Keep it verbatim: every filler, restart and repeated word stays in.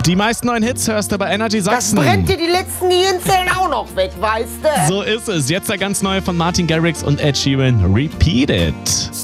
Die meisten neuen Hits hörst du bei Energy Das Sachsen. brennt dir die letzten Gehirnzellen auch noch weg, weißt du? So ist es. Jetzt der ganz neue von Martin Garrix und Ed Sheeran. Repeat It.